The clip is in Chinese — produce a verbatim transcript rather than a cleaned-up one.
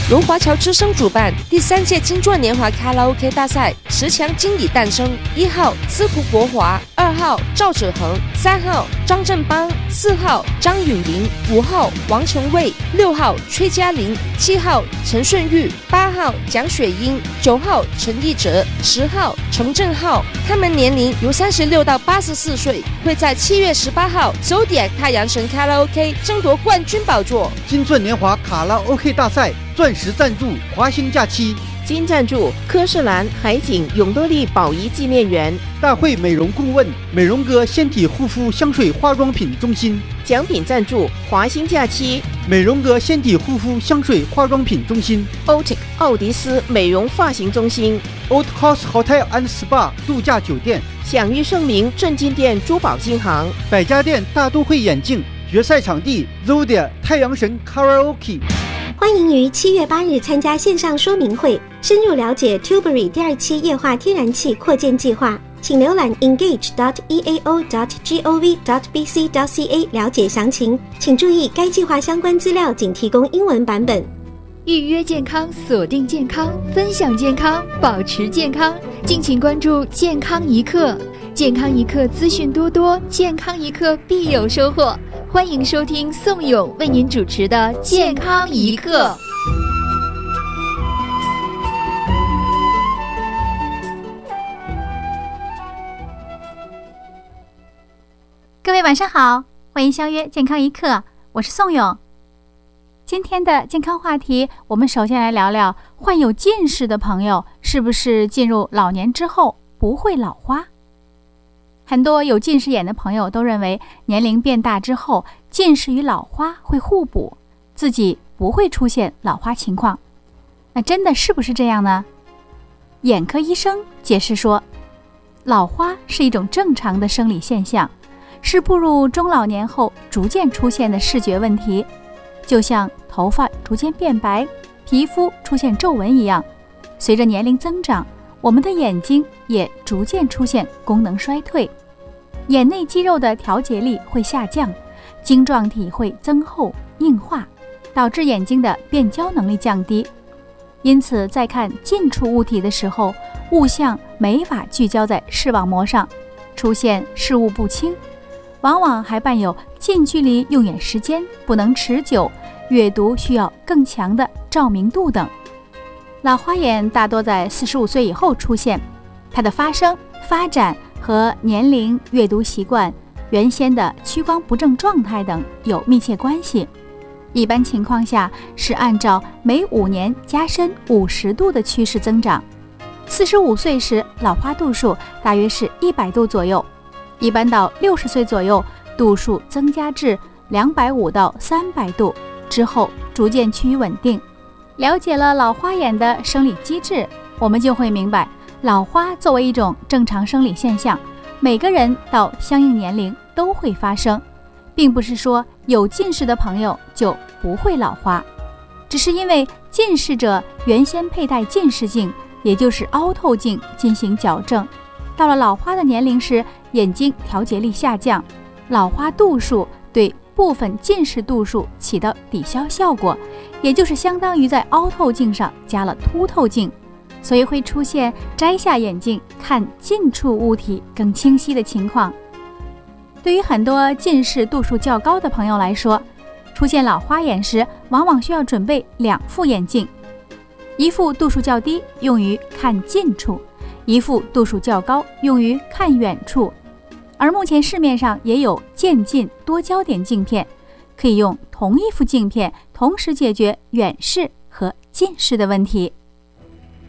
由华侨之声主办第三届金钻年华卡拉 OK 大赛，十强经已诞生。一号司徒国华，二号赵子恒，三号张振邦，四号张允林，五号王成卫，六号崔嘉玲，七号陈顺玉，八号蒋雪英，九号陈义哲，十号程正浩。他们年龄由三十六到八十四岁，会在七月十八号 Zodiac 太阳神卡拉 OK 争夺冠军宝座。 金钻年华卡拉 OK 大赛钻石赞助华兴假期， 金赞助科士兰海景永乐利宝仪纪念园， 大会美容顾问美容哥纤体护肤香水化妆品中心， 奖品赞助华兴假期美容哥纤体护肤香水化妆品中心， Otic 奥迪斯美容发型中心， Old House Hotel and Spa 度假酒店， 享誉盛名正金店珠宝金行， 百家店大都会眼镜，决赛场地 Zodiac 太阳神 Karaoke。 欢迎于七月八日参加线上说明会，深入了解 Tilbury 第二期液化天然气扩建计划，请浏览 engage dot e a o dot gov dot b c dot c a 了解详情。请注意，该计划相关资料仅提供英文版本。 预约健康，锁定健康，分享健康，保持健康。敬请关注健康一刻，健康一刻资讯多多，健康一刻必有收获。欢迎收听宋勇为您主持的健康一刻。 各位晚上好，欢迎相约健康一刻，我是宋勇。今天的健康话题，我们首先来聊聊患有近视的朋友是不是进入老年之后不会老花。很多有近视眼的朋友都认为年龄变大之后，近视与老花会互补，自己不会出现老花情况。那真的是不是这样呢？眼科医生解释说，老花是一种正常的生理现象，是步入中老年后逐渐出现的视觉问题，就像头发逐渐变白，皮肤出现皱纹一样。随着年龄增长，我们的眼睛也逐渐出现功能衰退，眼内肌肉的调节力会下降，晶状体会增厚硬化，导致眼睛的变焦能力降低。因此在看近处物体的时候，物象没法聚焦在视网膜上，出现视物不清，往往还伴有近距离用眼时间不能持久，阅读需要更强的照明度等。老花眼大多在四十五岁以后出现，它的发生、发展和年龄、阅读习惯、原先的屈光不正状态等有密切关系。一般情况下是按照每五年加深五十度的趋势增长。四十五岁时老花度数大约是一百度左右，一般到六十岁左右度数增加至两百五到三百度，之后逐渐趋于稳定。了解了老花眼的生理机制，我们就会明白，老花作为一种正常生理现象，每个人到相应年龄都会发生，并不是说有近视的朋友就不会老花，只是因为近视者原先佩戴近视镜，也就是凹透镜进行矫正，到了老花的年龄时，眼睛调节力下降，老花度数对部分近视度数起到抵消效果，也就是相当于在凹透镜上加了凸透镜，所以会出现摘下眼镜看近处物体更清晰的情况。对于很多近视度数较高的朋友来说，出现老花眼时往往需要准备两副眼镜，一副度数较低用于看近处，一副度数较高用于看远处。而目前市面上也有渐近多焦点镜片，可以用同一副镜片同时解决远视和近视的问题。